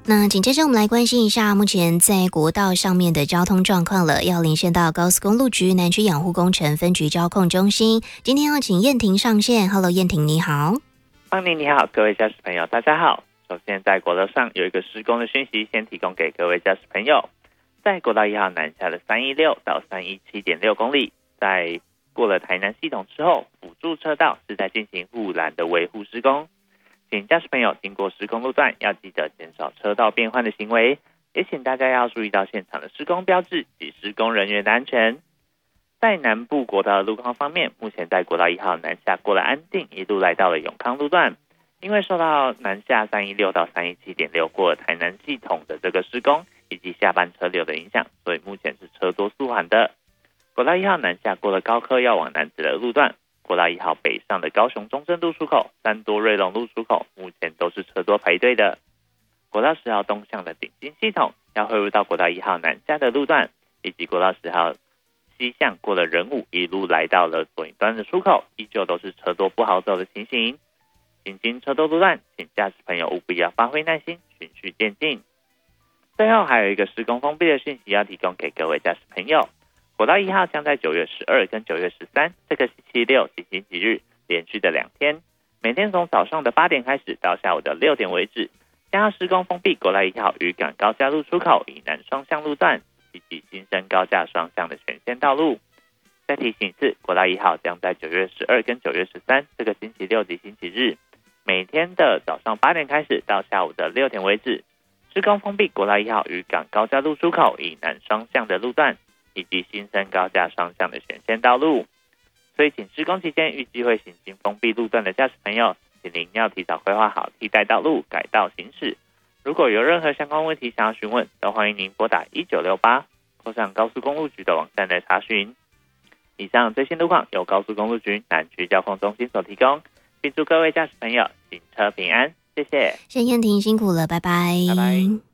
那紧接着我们来关心一下目前在国道上面的交通状况了，要连线到高速公路局南区养护工程分局交控中心，今天要请燕婷上线。 Hello， 燕婷你好。 邦妮你好，各位驾驶朋友大家好。首先在国道上有一个施工的讯息，先提供给各位驾驶朋友。在国道1号南下的316到317.6公里，在过了台南系统之后，辅助车道是在进行护栏的维护施工，请驾驶朋友经过施工路段要记得减少车道变换的行为，也请大家要注意到现场的施工标志及施工人员的安全。在南部国道的路况方面，目前在国道1号南下过了安定，一路来到了永康路段，因为受到南下316到317.6过了台南系统的这个施工以及下班车流的影响，所以目前是车多速缓的。国道1号南下过了高科要往南子的路段，国道1号北上的高雄中正路出口、三多瑞隆路出口目前都是车多排队的。国道10号东向的顶新系统要汇入到国道1号南下的路段，以及国道10号西向过了仁武，一路来到了左营端的出口，依旧都是车多不好走的情形。行经车多路段，请驾驶朋友务必要发挥耐心，循序渐进。最后还有一个施工封闭的讯息要提供给各位驾驶朋友。国道1号将在9月12跟9月13这个星期六及星期日连续的2天，每天从早上的8点开始到下午的6点为止，将要施工封闭国道1号渔港高架路出口以南双向路段以及新生高架双向的全线道路。再提醒一次，国道1号将在9月12跟9月13这个星期六及星期日，每天的早上8点开始到下午的6点为止，施工封闭国道1号渔港高架路出口以南双向的路段以及新生高架双向的全线道路。所以请施工期间预计会行经封闭路段的驾驶朋友，请您要提早规划好替代道路改道行驶。如果有任何相关问题想要询问，都欢迎您拨打1968或上高速公路局的网站来查询。以上最新路况由高速公路局南区交通中心所提供，并祝各位驾驶朋友行车平安，谢谢。 谢燕婷辛苦了，拜拜。 拜拜。